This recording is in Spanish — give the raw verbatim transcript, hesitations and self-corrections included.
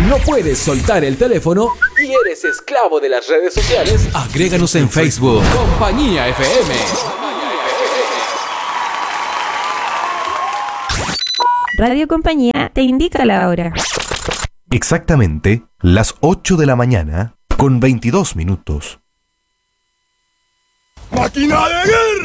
¿No puedes soltar el teléfono y eres esclavo de las redes sociales? Agréganos en Facebook. Compañía F M. Radio Compañía te indica la hora. Exactamente las ocho de la mañana con veintidós minutos. ¡Máquina de guerra!